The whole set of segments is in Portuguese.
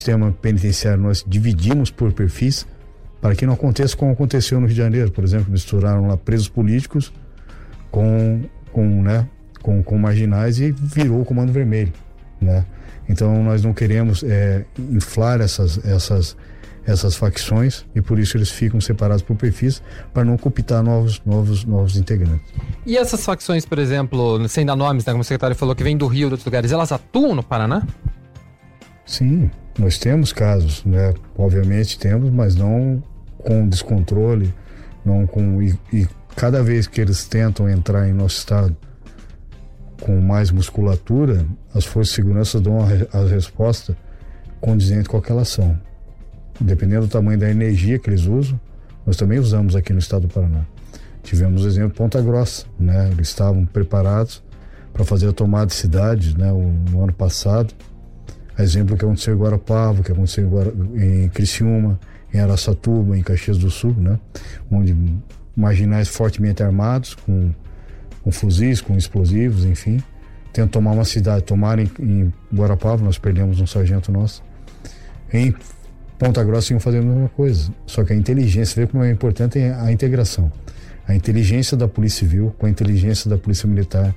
sistema penitenciário nós dividimos por perfis para que não aconteça como aconteceu no Rio de Janeiro, por exemplo, misturaram lá presos políticos com marginais e virou o Comando Vermelho, né? Então nós não queremos inflar essas facções e por isso eles ficam separados por perfis para não cooptar novos integrantes. E essas facções, por exemplo, sem dar nomes, né, como o secretário falou, que vem do Rio, de outros lugares, elas atuam no Paraná? Sim, nós temos casos, né? Obviamente temos, mas não com descontrole, não com e cada vez que eles tentam entrar em nosso estado com mais musculatura, as forças de segurança dão a resposta condizente com aquela ação. Dependendo do tamanho da energia que eles usam, nós também usamos aqui no estado do Paraná. Tivemos o exemplo de Ponta Grossa, né? Eles estavam preparados para fazer a tomada de cidades, né? No ano passado. Exemplo que aconteceu em Guarapava, que aconteceu em Criciúma, em Araçatuba, em Caxias do Sul, né? Onde marginais fortemente armados, com fuzis, com explosivos, enfim, tentam tomar uma cidade. Tomaram em Guarapava, nós perdemos um sargento nosso. Em Ponta Grossa iam fazer a mesma coisa, só que a inteligência, vê como é importante a integração. A inteligência da Polícia Civil com a inteligência da Polícia Militar.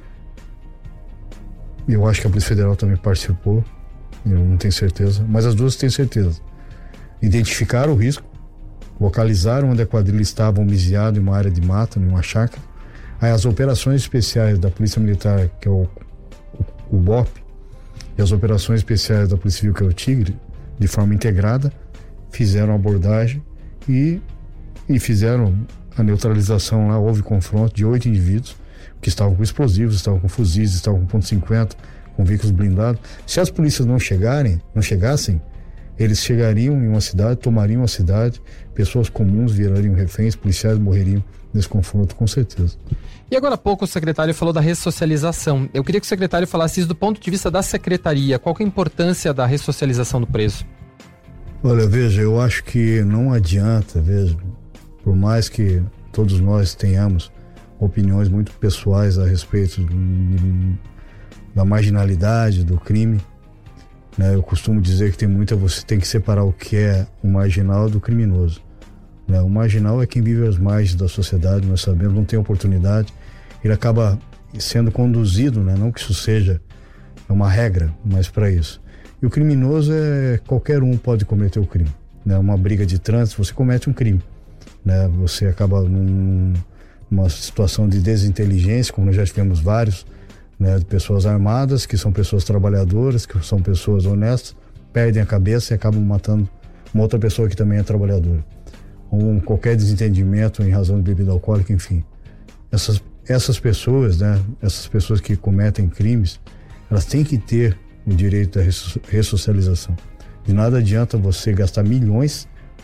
Eu acho que a Polícia Federal também participou, eu não tenho certeza, mas as duas têm certeza. Identificaram o risco, localizaram onde a quadrilha estava homiziada em uma área de mata, em uma chácara. Aí as operações especiais da Polícia Militar, que é o BOP, e as operações especiais da Polícia Civil, que é o Tigre, de forma integrada, fizeram a abordagem e fizeram a neutralização lá. Houve confronto de 8 indivíduos que estavam com explosivos, estavam com fuzis, estavam com .50, com veículos blindados. Se as polícias não chegassem, eles chegariam em uma cidade, tomariam a cidade, pessoas comuns virariam reféns, policiais morreriam nesse confronto, com certeza. E agora há pouco o secretário falou da ressocialização. Eu queria que o secretário falasse isso do ponto de vista da secretaria. Qual que é a importância da ressocialização do preso? Olha, veja, eu acho que não adianta, veja, por mais que todos nós tenhamos opiniões muito pessoais a respeito da marginalidade, do crime, né? Eu costumo dizer que você tem que separar o que é o marginal do criminoso. O marginal é quem vive às margens da sociedade, nós sabemos, não tem oportunidade, ele acaba sendo conduzido, né? Não que isso seja uma regra, mas para isso. E o criminoso qualquer um pode cometer o crime, né? Uma briga de trânsito, você comete um crime, né? Você acaba numa situação de desinteligência, como nós já tivemos vários, né? De pessoas armadas, que são pessoas trabalhadoras, que são pessoas honestas, perdem a cabeça e acabam matando uma outra pessoa que também é trabalhadora. Qualquer desentendimento em razão de bebida alcoólica, enfim. Essas pessoas, né? Essas pessoas que cometem crimes, elas têm que ter o direito da ressocialização. De nada adianta você gastar bilhões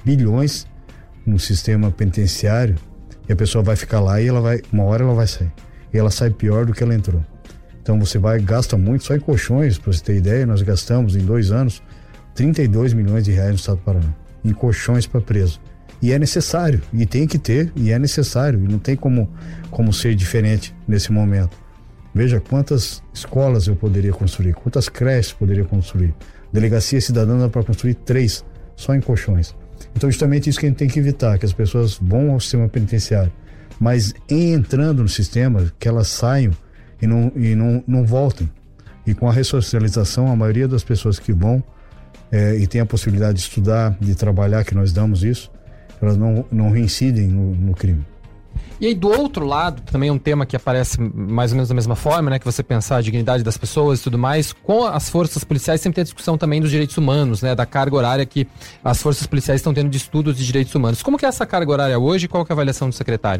no sistema penitenciário e a pessoa vai ficar lá e uma hora ela vai sair. E ela sai pior do que ela entrou. Então você gasta muito só em colchões, para você ter ideia, nós gastamos em 2 anos 32 milhões de reais no estado do Paraná, em colchões para preso. E é necessário, e tem que ter, e é necessário, e não tem como ser diferente nesse momento. Veja quantas escolas eu poderia construir, quantas creches poderia construir. Delegacia cidadã dá para construir 3, só em colchões. Então justamente isso que a gente tem que evitar, que as pessoas vão ao sistema penitenciário, mas entrando no sistema, que elas saiam e não voltem. E com a ressocialização, a maioria das pessoas que vão e tem a possibilidade de estudar, de trabalhar, que nós damos isso, elas não reincidem no crime. E aí do outro lado, também é um tema que aparece mais ou menos da mesma forma, né? Que você pensar a dignidade das pessoas e tudo mais, com as forças policiais sempre tem a discussão também dos direitos humanos, né? Da carga horária que as forças policiais estão tendo de estudos de direitos humanos. Como que é essa carga horária hoje e qual que é a avaliação do secretário?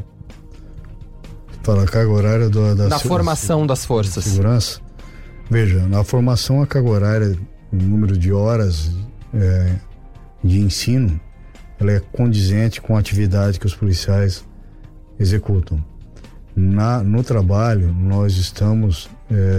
Para a carga horária da formação das forças. Segurança. Veja, na formação a carga horária, o número de horas de ensino, ela é condizente com a atividade que os policiais executam. No trabalho, nós estamos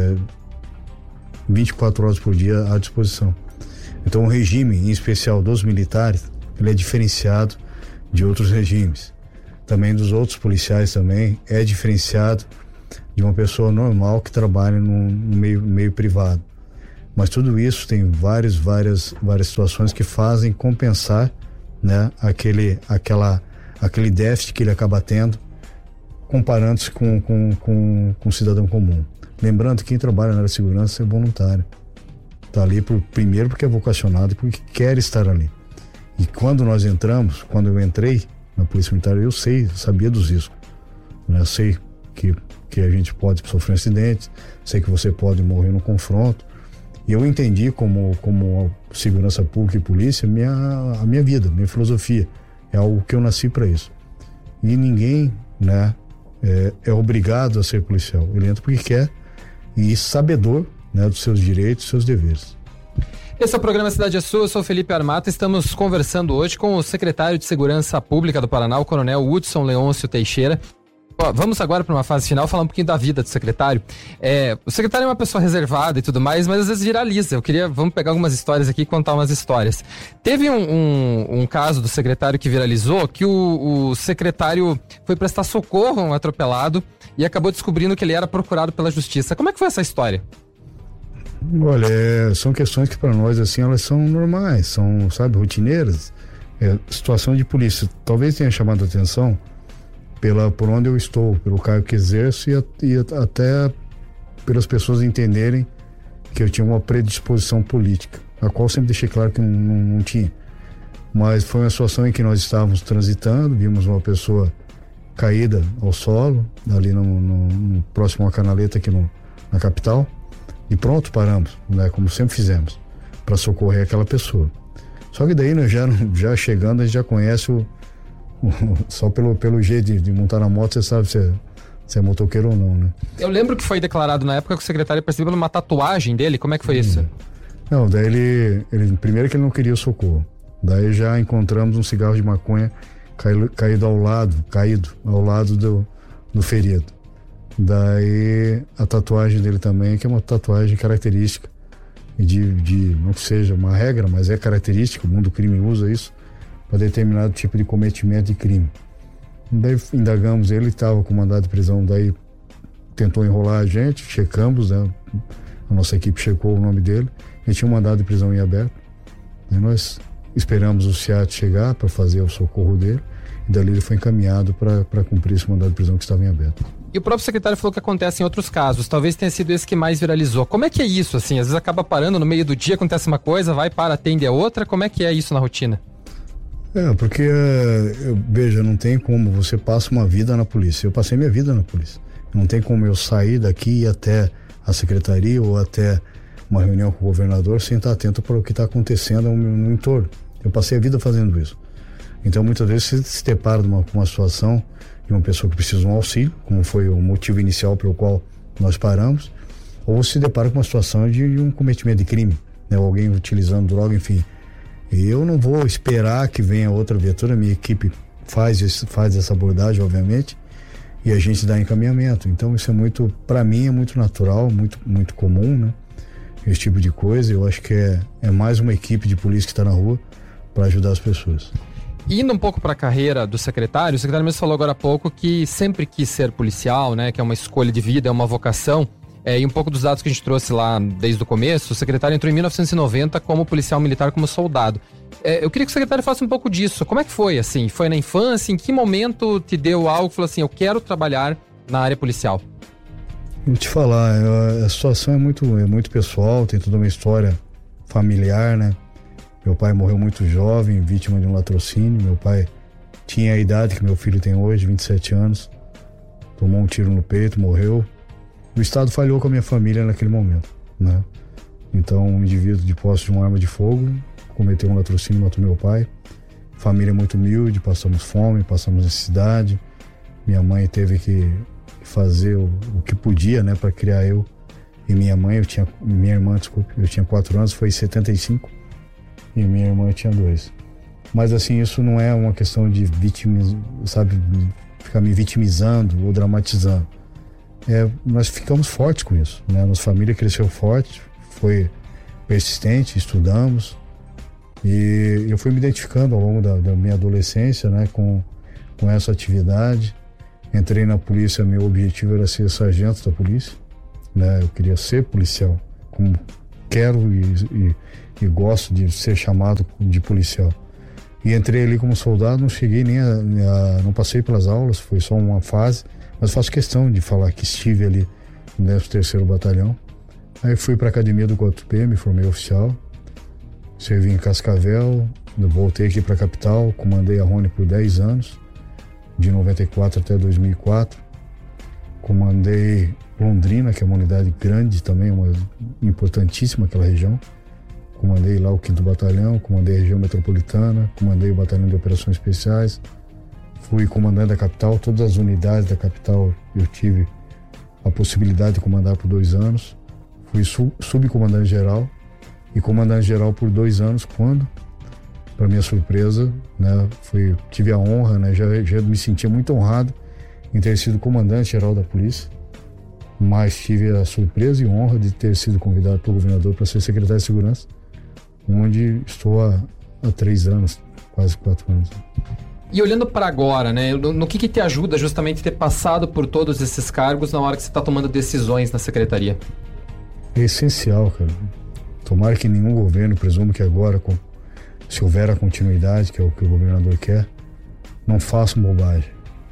24 horas por dia à disposição. Então, o regime, em especial dos militares, ele é diferenciado de outros regimes. Também dos outros policiais também é diferenciado de uma pessoa normal que trabalha no meio privado. Mas tudo isso tem várias situações que fazem compensar, né, aquele déficit que ele acaba tendo, comparando-se com o cidadão comum. Lembrando que quem trabalha na área de segurança é voluntário. Está ali primeiro porque é vocacionado, porque quer estar ali. E quando eu entrei na Polícia Militar, eu sabia dos riscos. Né? Eu sei que a gente pode sofrer um acidente, sei que você pode morrer no confronto. E eu entendi como segurança pública e polícia a minha vida, minha filosofia. É algo que eu nasci para isso. E ninguém, né, é obrigado a ser policial. Ele entra porque quer e sabedor, né, dos seus direitos e seus deveres. Esse é o programa Cidade é Sua, eu sou Felipe Armata, estamos conversando hoje com o secretário de Segurança Pública do Paraná, o coronel Hudson Leôncio Teixeira. Vamos agora para uma fase final, falar um pouquinho da vida do secretário. O secretário é uma pessoa reservada e tudo mais, mas às vezes viraliza. Vamos pegar algumas histórias aqui e contar umas histórias. Teve um caso do secretário que viralizou, que o secretário foi prestar socorro a um atropelado e acabou descobrindo que ele era procurado pela justiça. Como é que foi essa história? Olha, são questões que para nós, assim, elas são normais, são, sabe, rotineiras. Situação de polícia. Talvez tenha chamado a atenção por onde eu estou, pelo cargo que exerço e até pelas pessoas entenderem que eu tinha uma predisposição política, a qual sempre deixei claro que não tinha. Mas foi uma situação em que nós estávamos transitando, vimos uma pessoa caída ao solo, ali no próximo à canaleta aqui na capital, e pronto, paramos, né, como sempre fizemos, para socorrer aquela pessoa. Só que daí, né, já chegando, a gente já conhece só pelo jeito de montar na moto, você sabe se é motoqueiro ou não, né? Eu lembro que foi declarado na época que o secretário percebeu uma tatuagem dele. Como é que foi isso? Não, daí ele primeiro que ele não queria o socorro. Daí já encontramos um cigarro de maconha caído ao lado do ferido. Daí a tatuagem dele também, que é uma tatuagem característica de não que seja uma regra, mas é característica, o mundo do crime usa isso para determinado tipo de cometimento de crime. Daí indagamos ele, estava com mandado de prisão, daí tentou enrolar a gente, checamos, né? A nossa equipe checou o nome dele, ele tinha um mandado de prisão em aberto. Daí nós esperamos o SEAT chegar para fazer o socorro dele, e dali ele foi encaminhado para cumprir esse mandado de prisão que estava em aberto. E o próprio secretário falou que acontece em outros casos, talvez tenha sido esse que mais viralizou. Como é que é isso, assim? Às vezes acaba parando no meio do dia, acontece uma coisa, atende a outra, como é que é isso na rotina? Porque, veja, não tem como você passa uma vida na polícia. Eu passei minha vida na polícia. Não tem como eu sair daqui e ir até a secretaria ou até uma reunião com o governador sem estar atento para o que está acontecendo no entorno. Eu passei a vida fazendo isso. Então, muitas vezes, você se depara com uma situação de uma pessoa que precisa de um auxílio, como foi o motivo inicial pelo qual nós paramos, ou se depara com uma situação de um cometimento de crime, né? Alguém utilizando droga, enfim. E eu não vou esperar que venha outra viatura, minha equipe faz essa abordagem, obviamente, e a gente dá encaminhamento. Então isso para mim é muito natural, muito comum, né? Esse tipo de coisa. Eu acho que é mais uma equipe de polícia que está na rua para ajudar as pessoas. Indo um pouco para a carreira do secretário, o secretário mesmo falou agora há pouco que sempre quis ser policial, né? Que é uma escolha de vida, é uma vocação. E um pouco dos dados que a gente trouxe lá desde o começo, o secretário entrou em 1990 como policial militar, como soldado. Eu queria que o secretário falasse um pouco disso. Como é que foi, assim? Foi na infância? Em que momento te deu algo que falou assim, eu quero trabalhar na área policial? Vou te falar, a situação é muito pessoal, tem toda uma história familiar, né? Meu pai morreu muito jovem, vítima de um latrocínio. Meu pai tinha a idade que meu filho tem hoje, 27 anos. Tomou um tiro no peito, morreu. O Estado falhou com a minha família naquele momento, né? Então, um indivíduo de posse de uma arma de fogo cometeu um latrocínio, matou meu pai. Família muito humilde, passamos fome, passamos necessidade. Minha mãe teve que fazer o que podia, né, para criar eu e minha irmã, eu tinha 4 anos, foi em 75, e minha irmã tinha 2. Mas assim, isso não é uma questão de ficar me vitimizando ou dramatizando. Nós ficamos fortes com isso, né? Nossa família cresceu forte, foi persistente, estudamos, e eu fui me identificando ao longo da minha adolescência, né, com essa atividade. Entrei na polícia, meu objetivo era ser sargento da polícia, né? Eu queria ser policial, como quero e gosto de ser chamado de policial. E entrei ali como soldado, não cheguei nem não passei pelas aulas, foi só uma fase, mas faço questão de falar que estive ali no 13º Batalhão. Aí fui para a academia do 4P, me formei oficial, servi em Cascavel, voltei aqui para a capital, comandei a Rony por 10 anos, de 94 até 2004. Comandei Londrina, que é uma unidade grande também, uma importantíssima aquela região. Comandei lá o 5º Batalhão, comandei a região metropolitana, comandei o Batalhão de Operações Especiais. Fui comandante da capital, todas as unidades da capital eu tive a possibilidade de comandar por 2 anos. Fui subcomandante geral e comandante geral por 2 anos, quando, para minha surpresa, né, tive a honra, né, já me sentia muito honrado em ter sido comandante geral da polícia, mas tive a surpresa e honra de ter sido convidado pelo governador para ser secretário de segurança, onde estou há 3 anos, quase 4 anos. E olhando para agora, né, no que te ajuda justamente ter passado por todos esses cargos na hora que você está tomando decisões na secretaria? É essencial, cara. Tomara que nenhum governo, presumo que agora, se houver a continuidade, que é o que o governador quer, não façam bobagem.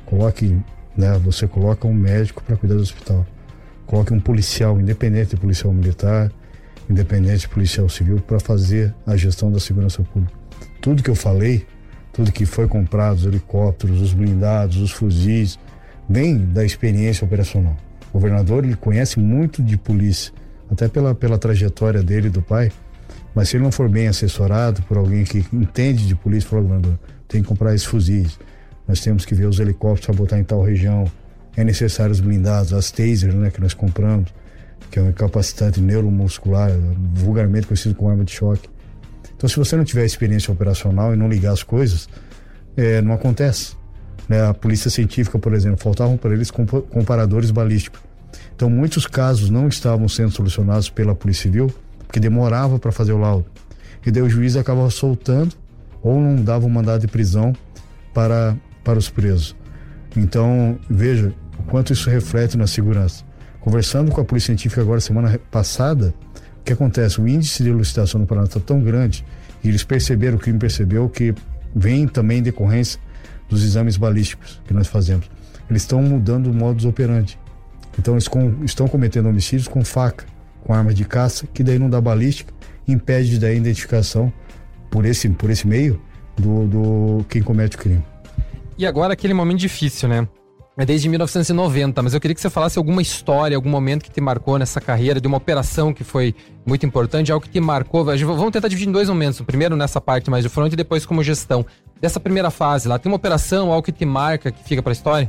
Você coloca um médico para cuidar do hospital. Coloque um policial, independente de policial militar, independente de policial civil, para fazer a gestão da segurança pública. Tudo que eu falei, tudo que foi comprado, os helicópteros, os blindados, os fuzis, vem da experiência operacional. O governador, ele conhece muito de polícia, até pela trajetória dele e do pai, mas se ele não for bem assessorado por alguém que entende de polícia, fala, governador, tem que comprar esses fuzis, nós temos que ver os helicópteros para botar em tal região, é necessário os blindados, as tasers, né, que nós compramos, que é um incapacitante neuromuscular, vulgarmente conhecido como arma de choque. Então, se você não tiver experiência operacional e não ligar as coisas, não acontece. Né? A polícia científica, por exemplo, faltavam para eles comparadores balísticos. Então, muitos casos não estavam sendo solucionados pela Polícia Civil, porque demorava para fazer o laudo. E daí o juiz acabava soltando ou não dava um mandado de prisão para os presos. Então, veja o quanto isso reflete na segurança. Conversando com a Polícia Científica agora, semana passada, o que acontece? O índice de elucidação no Paraná está tão grande, e eles perceberam, o crime percebeu, que vem também em decorrência dos exames balísticos que nós fazemos. Eles estão mudando o modus operandi. Então, eles estão cometendo homicídios com faca, com arma de caça, que daí não dá balística, impede daí a identificação por esse meio do quem comete o crime. E agora aquele momento difícil, né? É desde 1990, mas eu queria que você falasse alguma história, algum momento que te marcou nessa carreira, de uma operação que foi muito importante, algo que te marcou. Vamos tentar dividir em 2 momentos. O primeiro nessa parte mais de front e depois como gestão. Dessa primeira fase lá, tem uma operação, algo que te marca, que fica pra história?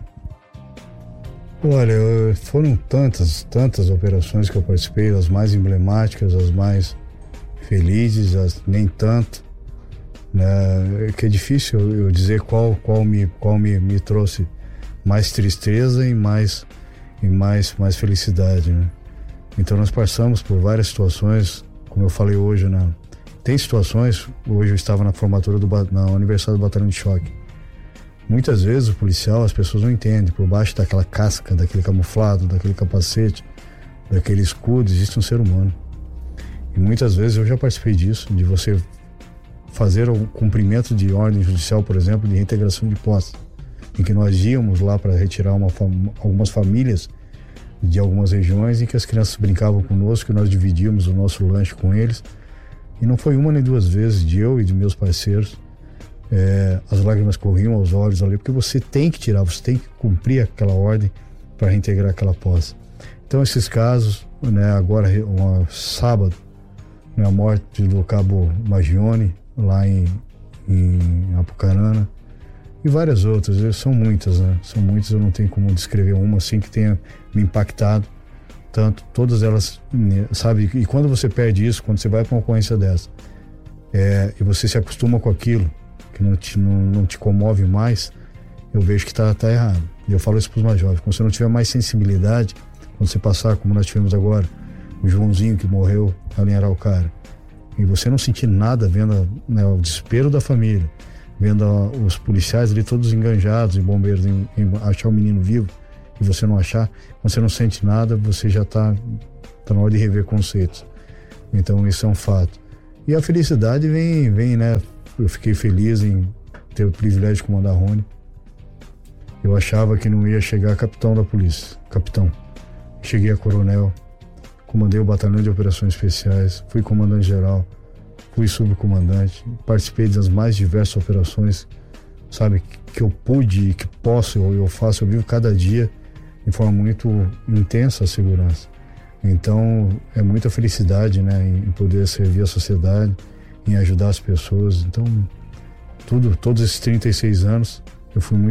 Olha, foram tantas operações que eu participei, as mais emblemáticas, as mais felizes, as nem tanto, né? Que é difícil eu dizer qual me trouxe mais tristeza e mais felicidade, né? Então nós passamos por várias situações, como eu falei hoje, né? Tem situações, hoje eu estava na formatura na Universidade do Batalhão de Choque. Muitas vezes o policial, as pessoas não entendem, por baixo daquela casca, daquele camuflado, daquele capacete, daquele escudo, existe um ser humano. E muitas vezes eu já participei disso, de você fazer o cumprimento de ordem judicial, por exemplo, de reintegração de posse, em que nós íamos lá para retirar algumas famílias de algumas regiões em que as crianças brincavam conosco, que nós dividíamos o nosso lanche com eles. E não foi uma nem 2 vezes, de eu e de meus parceiros, as lágrimas corriam aos olhos ali, porque você tem que tirar, você tem que cumprir aquela ordem para reintegrar aquela posse. Então esses casos, né, agora sábado, né, a morte do cabo Magione, lá em Apucarana, e várias outras, são muitas, né? São muitas, eu não tenho como descrever uma assim que tenha me impactado tanto, todas elas, sabe? E quando você perde isso, quando você vai para uma ocorrência dessa, e você se acostuma com aquilo, que não te comove mais, eu vejo que tá errado. E eu falo isso para os mais jovens, quando você não tiver mais sensibilidade, quando você passar, como nós tivemos agora, o Joãozinho que morreu ali em Araucária, e você não sentir nada vendo, né, o desespero da família, vendo os policiais ali todos enganjados e bombeiros em achar o menino vivo, e você não achar, quando você não sente nada, você já tá na hora de rever conceitos. Então isso é um fato. E a felicidade vem, né? Eu fiquei feliz em ter o privilégio de comandar a Rony. Eu achava que não ia chegar a capitão da polícia, capitão. Cheguei a coronel, comandei o batalhão de operações especiais, fui comandante-geral, fui subcomandante, participei das mais diversas operações, sabe, que eu pude, que posso, eu faço, eu vivo cada dia de forma muito intensa a segurança. Então, é muita felicidade, né, em poder servir a sociedade, em ajudar as pessoas. Então, todos esses 36 anos, eu fui muito